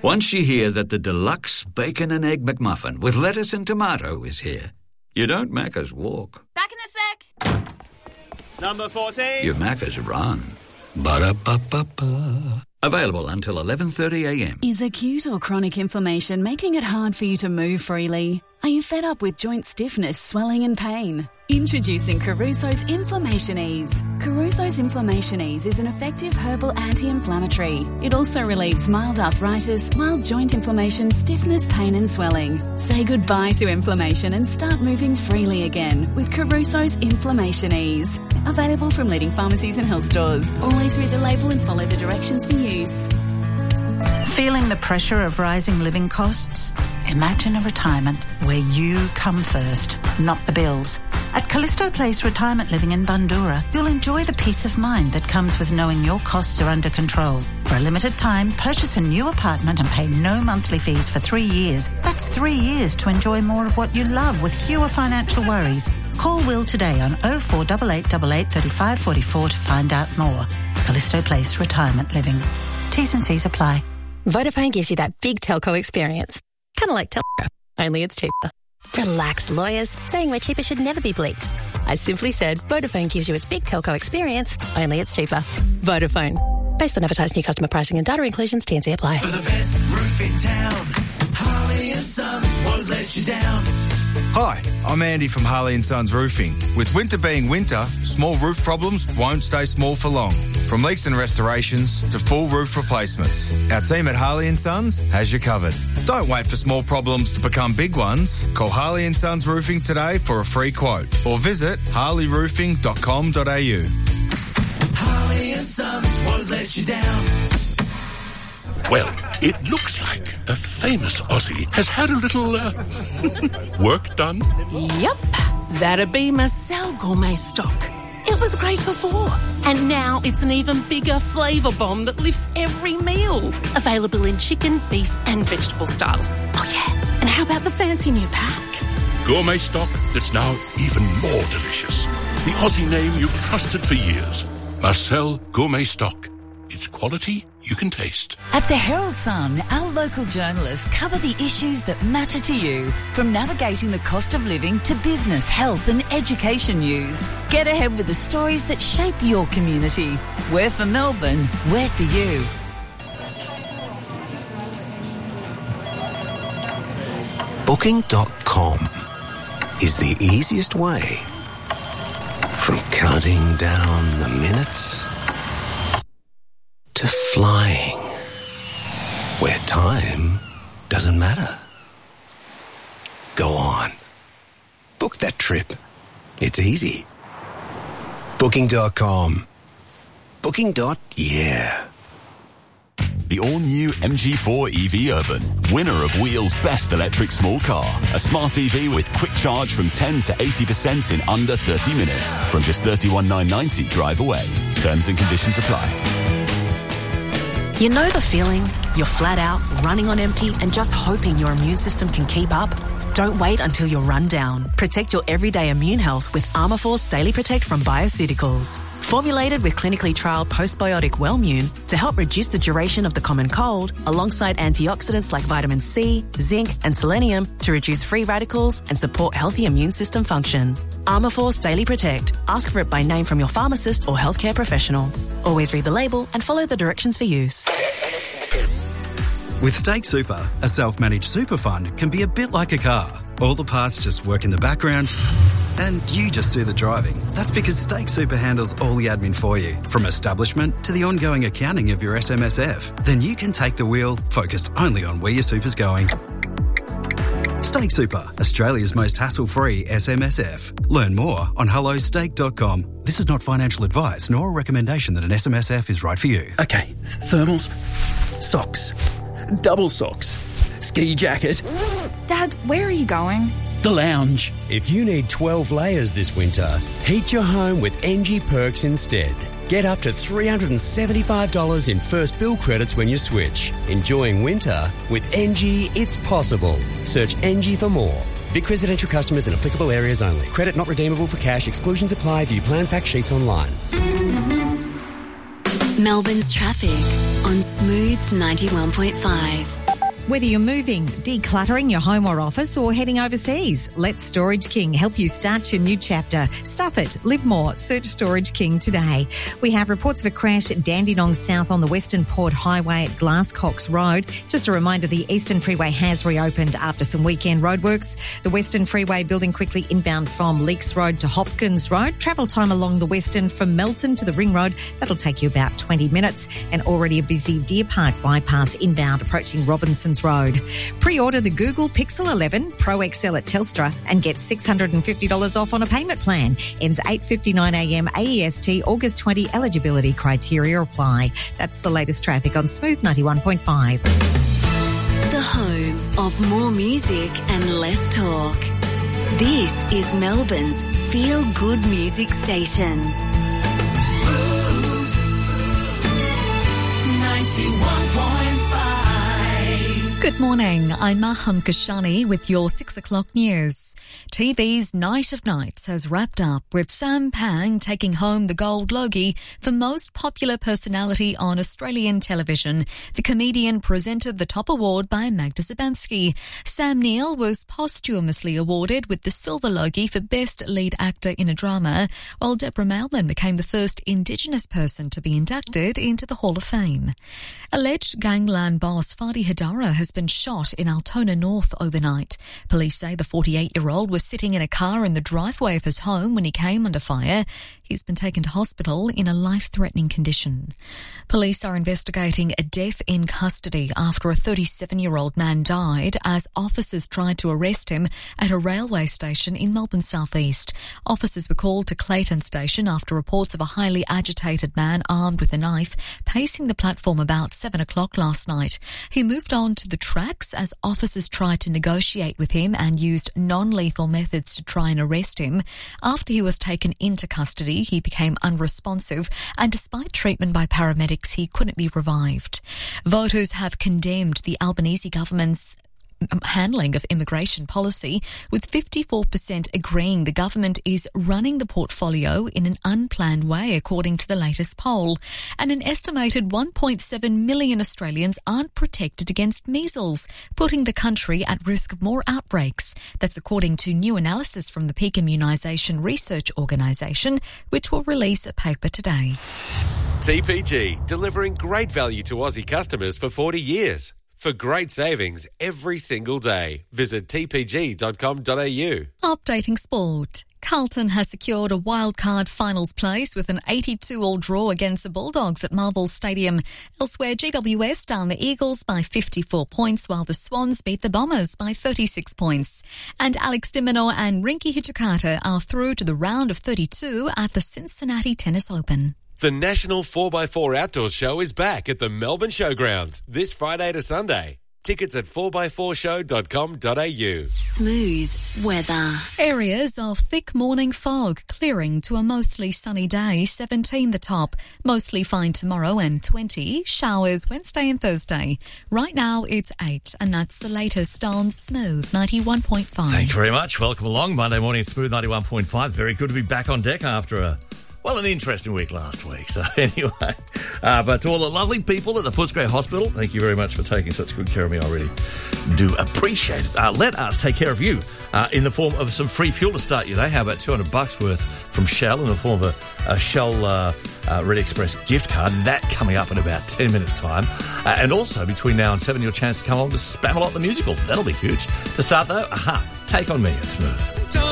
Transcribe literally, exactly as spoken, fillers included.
Once you hear that the deluxe bacon and egg McMuffin with lettuce and tomato is here, you don't Macca's walk. Back in a sec. Number fourteen. You Macca's run. Ba-da-ba-ba-ba. Available until eleven thirty a m. Is acute or chronic inflammation making it hard for you to move freely? Are you fed up with joint stiffness, swelling and pain? Introducing Caruso's Inflammation Ease. Caruso's Inflammation Ease is an effective herbal anti-inflammatory. It also relieves mild arthritis, mild joint inflammation, stiffness, pain and swelling. Say goodbye to inflammation and start moving freely again with Caruso's Inflammation Ease. Available from leading pharmacies and health stores. Always read the label and follow the directions for use. Feeling the pressure of rising living costs? Imagine a retirement where you come first, not the bills. At Callisto Place Retirement Living in Bundoora, you'll enjoy the peace of mind that comes with knowing your costs are under control. For a limited time, purchase a new apartment and pay no monthly fees for three years. That's three years to enjoy more of what you love with fewer financial worries. Call Will today on oh four eight eight eight eight, three five four four to find out more. Callisto Place Retirement Living. T's and C's apply. Vodafone gives you that big telco experience. Kind of like telco, only it's cheaper. Relax, lawyers. Saying we're cheaper should never be bleeped. I simply said Vodafone gives you its big telco experience, only it's cheaper. Vodafone. Based on advertised new customer pricing and data inclusions, T and C apply. For the best roof in town, Harley and Sons won't let you down. Hi, I'm Andy from Harley and Sons Roofing. With winter being winter, small roof problems won't stay small for long. From leaks and restorations to full roof replacements, our team at Harley and Sons has you covered. Don't wait for small problems to become big ones. Call Harley and Sons Roofing today for a free quote or visit harley roofing dot com dot a u. Harley and Sons won't let you down. Well, it looks like a famous Aussie has had a little uh, work done. Yep, that'd be Marcel Gourmet Stock. It was great before, and now it's an even bigger flavour bomb that lifts every meal. Available in chicken, beef and vegetable styles. Oh yeah, and how about the fancy new pack? Gourmet Stock that's now even more delicious. The Aussie name you've trusted for years. Marcel Gourmet Stock. It's quality you can taste. At the Herald Sun, our local journalists cover the issues that matter to you, from navigating the cost of living to business, health and education news. Get ahead with the stories that shape your community. We're for Melbourne, we're for you. Booking dot com is the easiest way from counting down the minutes to flying, where time doesn't matter. Go on. Book that trip. It's easy. Booking dot com. Booking. Yeah. The all-new M G four E V Urban, winner of Wheel's best electric small car. A smart E V with quick charge from ten to eighty percent in under thirty minutes. From just thirty-one thousand nine hundred ninety drive away. Terms and conditions apply. You know the feeling? You're flat out, running on empty and just hoping your immune system can keep up? Don't wait until you're run down. Protect your everyday immune health with Armourforce Daily Protect from Bioceuticals. Formulated with clinically trialled postbiotic Wellmune to help reduce the duration of the common cold, alongside antioxidants like vitamin C, zinc and selenium to reduce free radicals and support healthy immune system function. Armourforce Daily Protect. Ask for it by name from your pharmacist or healthcare professional. Always read the label and follow the directions for use. With Stake Super, a self-managed super fund can be a bit like a car. All the parts just work in the background and you just do the driving. That's because Stake Super handles all the admin for you, from establishment to the ongoing accounting of your S M S F. Then you can take the wheel, focused only on where your super's going. Stake Super, Australia's most hassle-free S M S F. Learn more on hello stake dot com. This is not financial advice nor a recommendation that an S M S F is right for you. Okay, thermals, socks, double socks, ski jacket. Dad, where are you going? The lounge. If you need twelve layers this winter, heat your home with N G Perks instead. Get up to three hundred seventy-five dollars in first bill credits when you switch. Enjoying winter with N G, it's possible. Search N G for more. Vic residential customers in applicable areas only. Credit not redeemable for cash. Exclusions apply. View plan fact sheets online. Melbourne's traffic on Smooth ninety-one point five. Whether you're moving, decluttering your home or office, or heading overseas, let Storage King help you start your new chapter. Stuff it, live more. Search Storage King today. We have reports of a crash at Dandenong South on the Western Port Highway at Glasscox Road. Just a reminder, the Eastern Freeway has reopened after some weekend roadworks. The Western Freeway building quickly inbound from Leaks Road to Hopkins Road. Travel time along the Western from Melton to the Ring Road, that'll take you about twenty minutes. And already a busy Deer Park bypass inbound approaching Robinson's Road. Pre-order the Google Pixel eleven Pro X L at Telstra and get six hundred fifty dollars off on a payment plan. Ends eight fifty-nine a m A E S T, August twentieth. Eligibility criteria apply. That's the latest traffic on Smooth ninety-one point five. The home of more music and less talk. This is Melbourne's Feel Good Music Station. Smooth ninety-one point five. Good morning, I'm Maham Kashani with your six o'clock news. T V's Night of Nights has wrapped up with Sam Pang taking home the Gold Logie for most popular personality on Australian television. The comedian presented the top award by Magda Szubanski. Sam Neill was posthumously awarded with the Silver Logie for Best Lead Actor in a Drama, while Deborah Mailman became the first Indigenous person to be inducted into the Hall of Fame. Alleged gangland boss Fadi Hadara has been shot in Altona North overnight. Police say the forty-eight-year-old was sitting in a car in the driveway of his home when he came under fire. He's been taken to hospital in a life-threatening condition. Police are investigating a death in custody after a thirty-seven-year-old man died as officers tried to arrest him at a railway station in Melbourne South East. Officers were called to Clayton Station after reports of a highly agitated man armed with a knife pacing the platform about seven o'clock last night. He moved on to the tracks as officers tried to negotiate with him and used non-lethal methods to try and arrest him. After he was taken into custody, he became unresponsive, and despite treatment by paramedics, he couldn't be revived. Voters have condemned the Albanese government's handling of immigration policy, with fifty-four percent agreeing the government is running the portfolio in an unplanned way, according to the latest poll. And an estimated one point seven million Australians aren't protected against measles, putting the country at risk of more outbreaks. That's according to new analysis from the Peak Immunisation Research Organisation, which will release a paper today. T P G, delivering great value to Aussie customers for forty years. For great savings every single day, visit t p g dot com dot a u. Updating sport. Carlton has secured a wildcard finals place with an eighty-two-all draw against the Bulldogs at Marvel Stadium. Elsewhere, G W S down the Eagles by fifty-four points, while the Swans beat the Bombers by thirty-six points. And Alex de Minaur and Rinky Hijikata are through to the round of thirty-two at the Cincinnati Tennis Open. The National four by four Outdoor Show is back at the Melbourne Showgrounds this Friday to Sunday. Tickets at four by four show dot com dot a u. Smooth weather. Areas of thick morning fog clearing to a mostly sunny day, seventeen the top. Mostly fine tomorrow and twenty. Showers Wednesday and Thursday. Right now it's eight, and that's the latest on Smooth ninety-one point five. Thank you very much. Welcome along. Monday morning at Smooth ninety-one point five. Very good to be back on deck after a... Well, an interesting week last week. So anyway, uh, but to all the lovely people at the Footscray Hospital, thank you very much for taking such good care of me. I really do appreciate it. Uh, let us take care of you uh, in the form of some free fuel to start your day. How about two hundred bucks worth from Shell in the form of a, a Shell uh, uh, Red Express gift card? That coming up in about ten minutes' time. Uh, and also between now and seven, your chance to come on to Spamalot the Musical. That'll be huge. To start though, aha, Take On Me at Smooth.